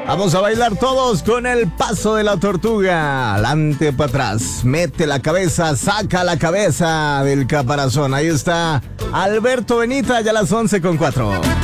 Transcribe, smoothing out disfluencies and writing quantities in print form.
Vamos a bailar todos con el paso de la tortuga. Adelante para atrás. Mete la cabeza, saca la cabeza del caparazón. Ahí está Alberto Benita, ya a las 11:04.